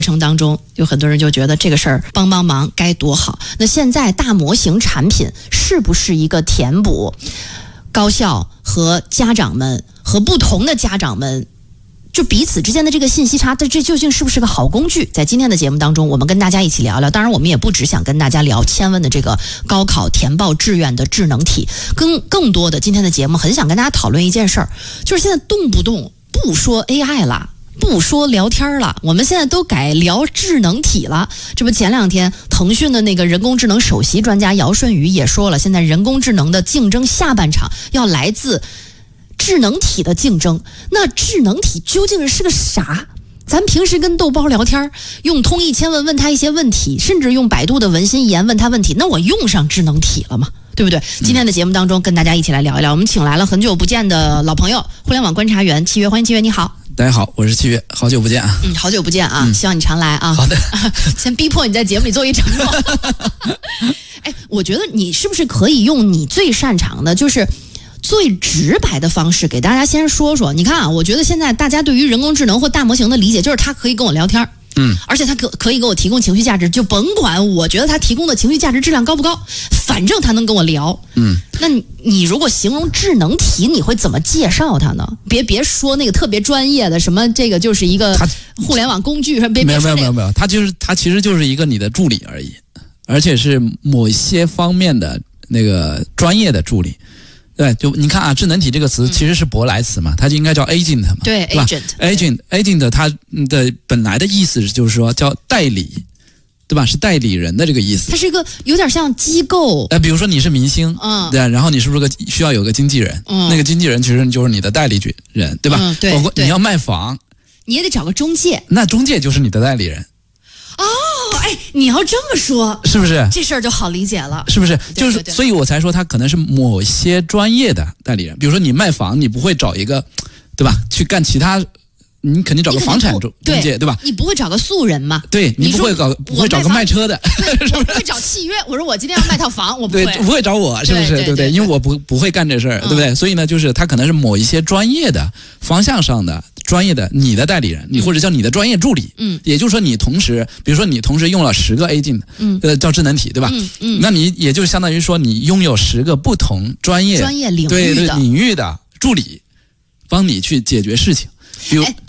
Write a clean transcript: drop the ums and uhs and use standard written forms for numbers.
程当中，有很多人就觉得这个事儿帮忙该多好。那现在大模型产品是不是一个填补高校和家长们和不同的家长们就彼此之间的这个信息差，这究竟是不是个好工具？在今天的节目当中，我们跟大家一起聊聊。当然，我们也不只想跟大家聊千问的这个高考填报志愿的智能题，更多的今天的节目很想跟大家讨论一件事儿，就是现在动不动不说 AI 了。不说聊天了，我们现在都改聊智能体了。这不前两天腾讯的那个人工智能首席专家姚顺宇也说了，现在人工智能的竞争下半场要来自智能体的竞争。那智能体究竟是个啥？咱平时跟豆包聊天，用通义千问问他一些问题，甚至用百度的文心一言问他问题，那我用上智能体了吗？对不对？今天的节目当中跟大家一起来聊一聊，我们请来了很久不见的老朋友，互联网观察员契约，欢迎契约，你好。 大家好，我是契约，好久不见啊！ 好久不见啊！希望你常来啊！ 好的， 先逼迫你在节目里做一承诺。哎，我觉得你是不是可以用你最擅长的，就是最直白的方式，给大家先说说。你看啊，我觉得现在大家对于人工智能或大模型的理解，就是它可以跟我聊天。而且它可以给我提供情绪价值，就甭管我觉得它提供的情绪价值质量高不高，反正它能跟我聊。那你如果形容智能体，你会怎么介绍它呢？别说那个特别专业的什么，这个就是一个互联网工具，没有，它其实就是一个你的助理而已，而且是某些方面的那个专业的助理。对，就你看啊，智能体这个词其实是舶来词嘛，它就应该叫 agent 嘛， 对 agent 它的本来的意思就是说叫代理，对吧？是代理人的这个意思。 它是一个有点像机构。 比如说你是明星，对，然后你是不是需要有个经纪人？那个经纪人其实就是你的代理人，对吧？ 对， 包括你要卖房， 你也得找个中介， 那中介就是你的代理人。 哎，你要这么说， 是不是这事儿就好理解了？ 是不是？就是，所以我才说他可能是某些专业的代理人。比如说你卖房，你不会找一个，对吧？去干其他，你肯定找个房产中介，对吧？ 你不会找个素人嘛？ 对，你不会找个卖车的， 是不是？不会找契约。我说我今天要卖套房，我不会， 不会找我，是不是？对不对？因为我不会干这事儿，对不对？所以呢，就是他可能是某一些专业的方向上的。专业的你的代理人，你或者叫你的专业助理，也就是说你同时，比如说你同时用了10个 agent，叫智能体，对吧？那你也就相当于说你拥有10个不同专业领域的助理，帮你去解决事情。比如，